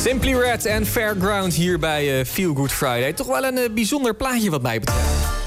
Simply Red en Fairground hier bij Feel Good Friday. Toch wel een bijzonder plaatje wat mij betreft.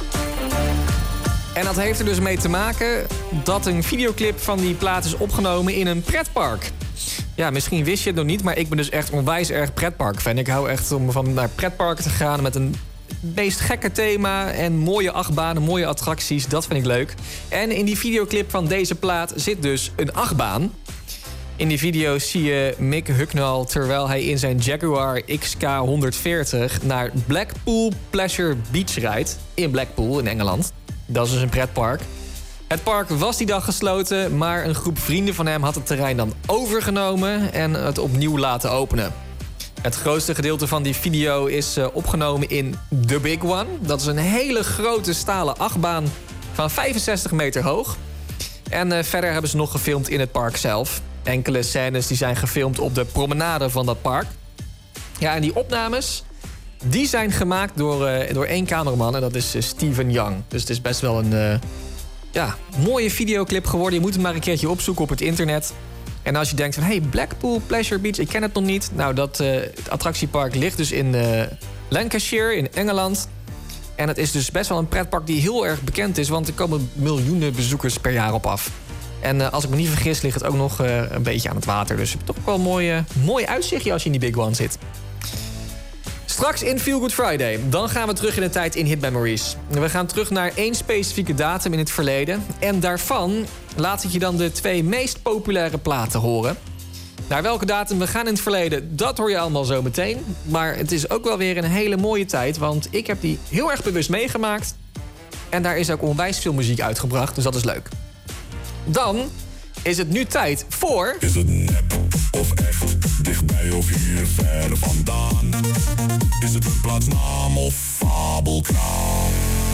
En dat heeft er dus mee te maken dat een videoclip van die plaat is opgenomen in een pretpark. Ja, misschien wist je het nog niet, maar ik ben dus echt onwijs erg pretpark-fan. Ik hou echt om van naar pretparken te gaan met een meest gekke thema en mooie achtbanen, mooie attracties. Dat vind ik leuk. En in die videoclip van deze plaat zit dus een achtbaan. In die video zie je Mick Hucknall terwijl hij in zijn Jaguar XK140 naar Blackpool Pleasure Beach rijdt. In Blackpool, in Engeland. Dat is dus een pretpark. Het park was die dag gesloten, maar een groep vrienden van hem had het terrein dan overgenomen en het opnieuw laten openen. Het grootste gedeelte van die video is opgenomen in The Big One. Dat is een hele grote stalen achtbaan van 65 meter hoog. En verder hebben ze nog gefilmd in het park zelf. Enkele scènes die zijn gefilmd op de promenade van dat park. Ja, en die opnames die zijn gemaakt door één cameraman en dat is Steven Young. Dus het is best wel een mooie videoclip geworden. Je moet hem maar een keertje opzoeken op het internet. En als je denkt van, hey, Blackpool Pleasure Beach, ik ken het nog niet. Nou, het attractiepark ligt dus in Lancashire, in Engeland. En het is dus best wel een pretpark die heel erg bekend is, want er komen miljoenen bezoekers per jaar op af. En als ik me niet vergis, ligt het ook nog een beetje aan het water. Dus je hebt toch wel een mooi uitzichtje als je in die Big One zit. Straks in Feel Good Friday. Dan gaan we terug in de tijd in Hit Memories. We gaan terug naar één specifieke datum in het verleden. En daarvan laat ik je dan de 2 meest populaire platen horen. Naar welke datum we gaan in het verleden, dat hoor je allemaal zo meteen. Maar het is ook wel weer een hele mooie tijd, want ik heb die heel erg bewust meegemaakt. En daar is ook onwijs veel muziek uitgebracht, dus dat is leuk. Dan is het nu tijd voor... Is het nep of echt? Dichtbij of hier ver vandaan? Is het een plaatsnaam of fabelkraam?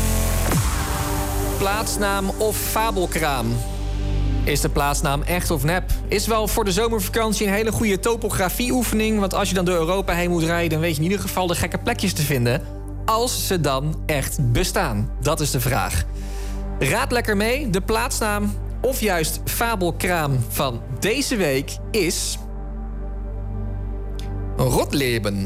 Plaatsnaam of fabelkraam? Is de plaatsnaam echt of nep? Is wel voor de zomervakantie een hele goede topografieoefening. Want als je dan door Europa heen moet rijden, dan weet je in ieder geval de gekke plekjes te vinden. Als ze dan echt bestaan. Dat is de vraag. Raad lekker mee. De plaatsnaam of juist fabelkraam van deze week is... Rotleben.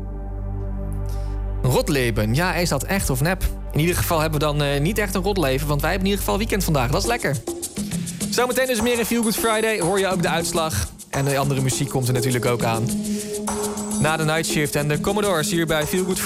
Rotleben. Ja, is dat echt of nep? In ieder geval hebben we dan niet echt een rotleven, want wij hebben in ieder geval weekend vandaag. Dat is lekker. Zometeen is er meer in Feel Good Friday. Hoor je ook de uitslag. En de andere muziek komt er natuurlijk ook aan. Na de Night Shift en de Commodores hier bij Feel Good Friday.